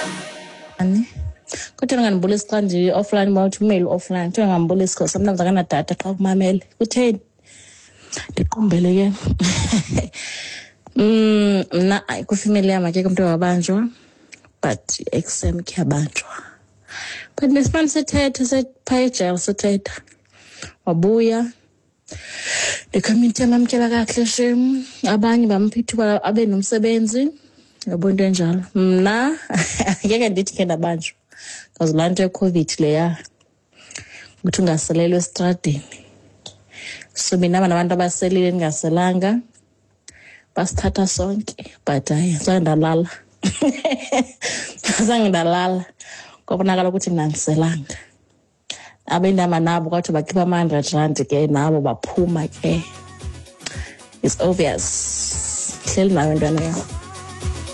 Kodwa ngangibulisa xa nje offline mawuthi email offline kuthiwa ngambulisa because sometimes akanadata xa kumamele kutheni ndiqumbele ke mna kufamily yam akekho umntu wabanjwa but exam kuyabanjwa but nesimanje sethetha sephaya ejail sethetha wabuya the-community yamamkela kakuhle shem abanye bampithuka abe nomsebenzi yabo into enjalo mna ngeke ndithi ke ndabanjwa because laa nto ye-COVID leya ukuthi ungaselelwa estradini so mina nabantu abaselile ndingaselanga basithatha sonke but hayi zange ndalala zange ndalala kwabonakala ukuthi ndinandiselanga abendama nabo kwathi bakhipha ama-R100 ke nabo baphuma ke it's obvious hleli nayo intwana yam